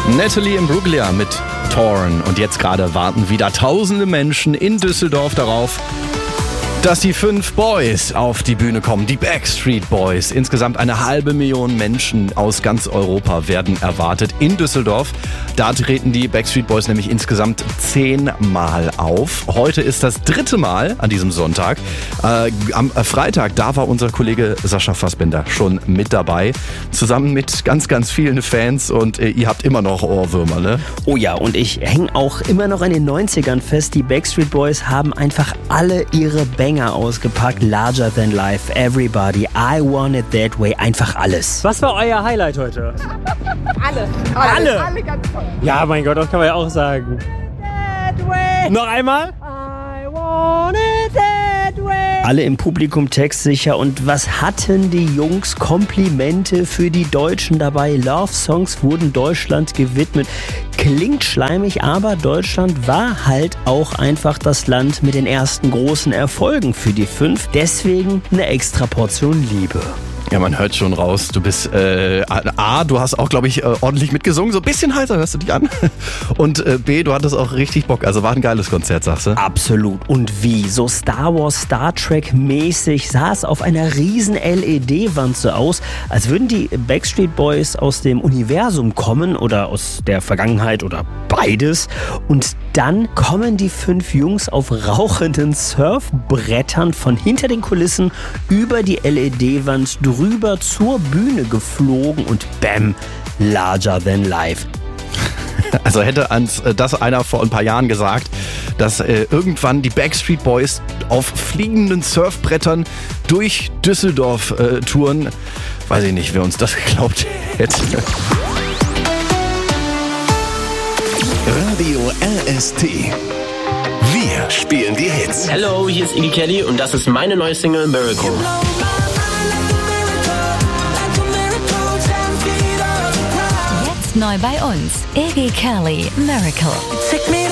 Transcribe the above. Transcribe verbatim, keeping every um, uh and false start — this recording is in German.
Natalie Imbruglia mit Torn. Und jetzt gerade warten wieder tausende Menschen in Düsseldorf darauf, dass die fünf Boys auf die Bühne kommen, die Backstreet Boys. Insgesamt eine halbe Million Menschen aus ganz Europa werden erwartet in Düsseldorf. Da treten die Backstreet Boys nämlich insgesamt zehnmal auf. Heute ist das dritte Mal an diesem Sonntag. Äh, am Freitag, da war unser Kollege Sascha Fassbender schon mit dabei, zusammen mit ganz, ganz vielen Fans. Und äh, ihr habt immer noch Ohrwürmer, ne? Oh ja, und ich hänge auch immer noch in den neunzigern fest. Die Backstreet Boys haben einfach alle ihre Banger ausgepackt. Larger Than Life, Everybody, I Want It That Way, einfach alles. Was war euer Highlight heute? Alle. Alle? Alle, alle ganz toll. Ja, mein Gott, das kann man ja auch sagen. That way. Noch einmal? I want it that way. Alle im Publikum textsicher. Und was hatten die Jungs? Komplimente für die Deutschen dabei. Love-Songs wurden Deutschland gewidmet. Klingt schleimig, aber Deutschland war halt auch einfach das Land mit den ersten großen Erfolgen für die fünf. Deswegen eine extra Portion Liebe. Ja, man hört schon raus, du bist, äh, A, du hast auch, glaube ich, äh, ordentlich mitgesungen, so ein bisschen heiser hörst du dich an. Und äh, B, du hattest auch richtig Bock, also war ein geiles Konzert, sagst du? Absolut. Und wie? So Star Wars, Star Trek mäßig sah es auf einer riesen L E D-Wand so aus, als würden die Backstreet Boys aus dem Universum kommen oder aus der Vergangenheit oder beides. Und dann kommen die fünf Jungs auf rauchenden Surfbrettern von hinter den Kulissen über die L E D-Wand rüber zur Bühne geflogen und bam, larger than life. Also hätte uns das einer vor ein paar Jahren gesagt, dass äh, irgendwann die Backstreet Boys auf fliegenden Surfbrettern durch Düsseldorf äh, touren, weiß ich nicht, wer uns das geglaubt hätte. Radio R S T. Wir spielen die Hits. Hello, hier ist Iggy Kelly und das ist meine neue Single Miracle. Jetzt neu bei uns, Iggy Kelly, Miracle.